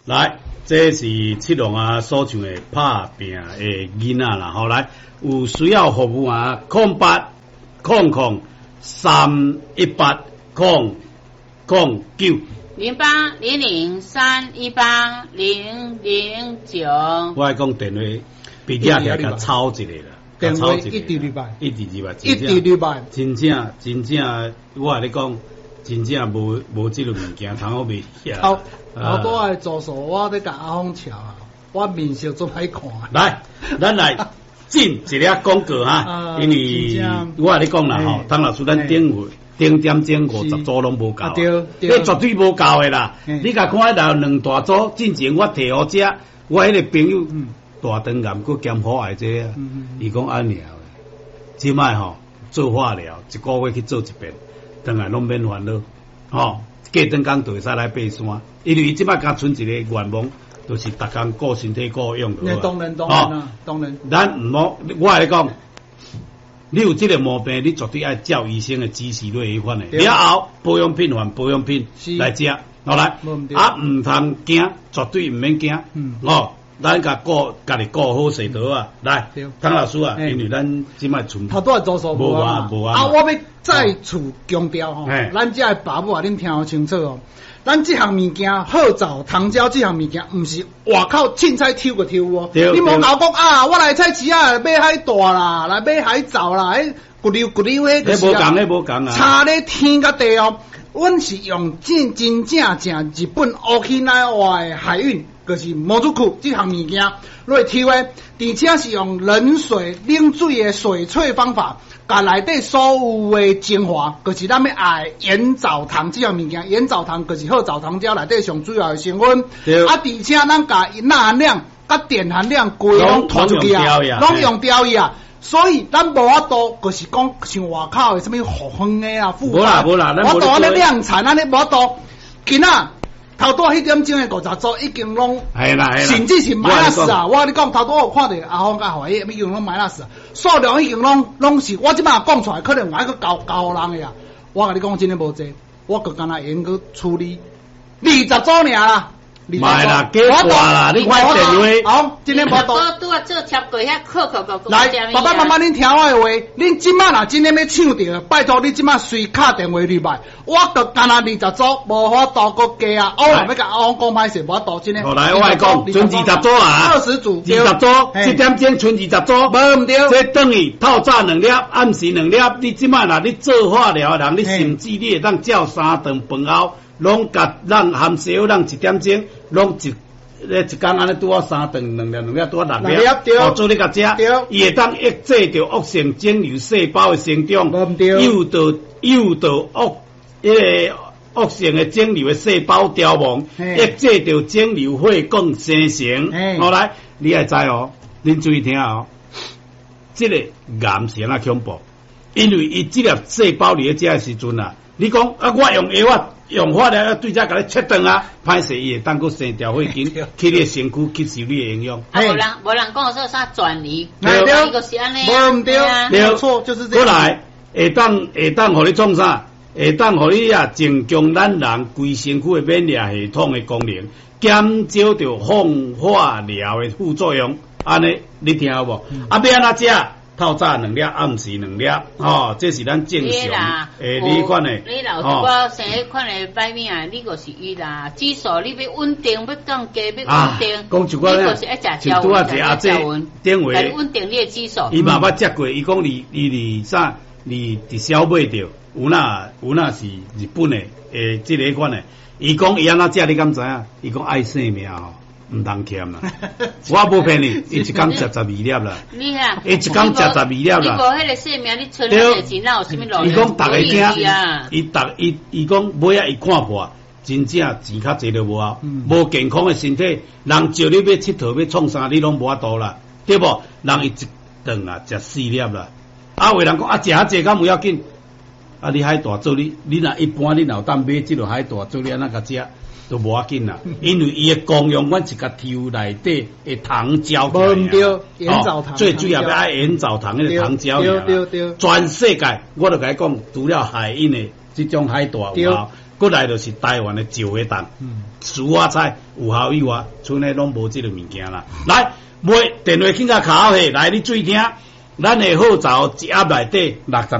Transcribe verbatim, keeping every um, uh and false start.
来，这是七龙啊所唱的拍拼的囡仔啦，好来，有需要服务啊，空八空空三一八空空九零八零零三一八零零九。 我爱讲电话，比较起来较抄一个啦。 电话一直礼拜， 一直礼拜， 一直礼拜， 真正真正，我跟你讲，真正无无即个物件，通好袂遐。 头头多爱做数，我咧甲阿峰瞧啊，我面色做歹看。 来，咱来进一粒广告哈，因为我跟你讲啦吼，唐老师咱顶回顶点钟五十组拢无够，你绝对无够的啦。你甲看到两大组，之前我摕互食，我迄个朋友。大肠癌佮减好癌这啊，伊讲安尼啊，即摆吼做化疗，一个月去做一遍，当然拢免烦恼，吼，过两工就会使来爬山，因为伊即摆甲剩一个愿望，就是逐工顾身体顾用就好。 当然当然啦，当然。 咱毋好，我来讲，你有即个毛病，你绝对爱照医生的指示来去款的。了后保养品换保养品来食，好来，啊毋通惊，绝对毋免惊，哦。咱甲顾家己顾好势得啊！来，唐老师啊，因为咱即摆存头拄仔做数无啊无啊！ 啊，我要再次强调吼，咱遮个爸母啊，恁听好清楚哦。咱即项物件好枣糖胶即项物件，毋是外口凊彩抽个抽哦。你莫搞讲啊，我来菜市啊，买海大啦，来买海藻啦，迄骨溜骨溜迄个是啊。迄无共， 迄无共啊！ 差咧天甲地哦。阮是用真真正正日本乌克兰话的海运。就是模组库这项物件来抽的，而且是用冷水冷水的水萃方法，甲内底所有的精华，就是咱要爱盐枣糖这项物件。盐枣糖就是好枣糖胶内底上主要的成分，啊，而且咱甲钠含量、甲碘含量规拢拖出去啊，拢用掉去啊。所以咱无法度，就是讲像外口的什么复方的啊、复方，无啦，我度安尼量产，安尼无法度，今仔。头拄迄点钟的五十组已经拢，甚至是买拉死啊！我跟你讲，头拄我看到阿峰甲华爷已经拢买拉死啊，数量已经拢拢是，我即摆讲出来，可能我还佫交交人的呀。我甲你讲真诶无济，我佫干那用去处理二十组尔啦。 买啦，给我啦，你快电话。 好，今天无多。 我拄啊做贴过遐扣扣扣。 来，爸爸妈妈，恁听我的话，恁即摆若真诶要抢着，拜托你即摆随敲电话入来，我着干那二十组，无法度佫加啊。我若要甲阿王讲歹势，无法度真诶。 好来，我来讲，剩二十组啊。 二十组。 二十组，这点钟剩二十组。 无毋对。 这等于透早两粒，暗时两粒。你即摆若你做化疗人，你甚至你会当照三顿饭后。拢甲咱含小咱一点钟，拢一咧一工安尼拄好三顿两粒两粒拄好六粒，哦做你甲食，伊会当抑制着恶性肿瘤细胞的生长，诱导诱导恶迄个恶性的肿瘤的细胞凋亡，抑制着肿瘤血管生成。后来你爱知哦，恁注意听哦，即、這个癌是安怎恐怖？因为伊即粒细胞伫咧食的时阵啊，你讲啊，我用药啊。用化疗要对遮甲你切断啊，歹势伊会当佫生条血筋，去你身躯吸收你的营养。 啊，无人无人讲说啥转移， 对对， 个是安尼， 无毋对，没有错，就是这样。 过来会当会当互你创啥？会当互你啊，增强咱人规身躯的免疫系统的功能，减少着放化疗的副作用。安尼你听有无？嗯、啊，要安怎食？透早两粒，暗时两粒，哦，这是咱正常诶，你款诶， 你老如果生迄款诶摆面啊，你就是伊啦，指数你要稳定，要降低，要稳定， 讲一寡咧，就拄啊一阿姐电话， 稳定你诶指数。 伊嘛捌食过，伊讲你你你啥，你直销买着，有那有那是日本诶诶，即个款诶，伊讲伊安怎食，你敢知影？伊讲爱生命吼。唔通欠啦，我无骗你，伊一工食十二粒啦。 你啊， 伊一工食十二粒啦。 你无迄个性命，你存那个钱，哪有啥物路？ 伊讲逐个惊，伊逐伊伊讲尾啊，伊看破，真正钱较济都无啊，无健康的身体，人叫你要佚佗要创啥，你拢无法度啦，对无？人伊一顿啊食四粒啦，啊，有人讲啊，食较济敢无要紧，啊，你海大做你，你若一般你若有当买即落海大做你安那甲食。都无要紧啦，因为伊诶功用，阮是甲抽内底诶糖胶起来。 无毋对，盐枣糖。 最主要要爱盐枣糖迄个糖胶尔啦。对对对。全世界我著甲你讲，除了海印诶即种海大有效， 过来就是台湾的石花蛋，嗯，蔬菜菜有效以外，剩的拢无即个物件啦。来，买电话紧甲卡好下，来你注意听，咱的号召一盒内底六十。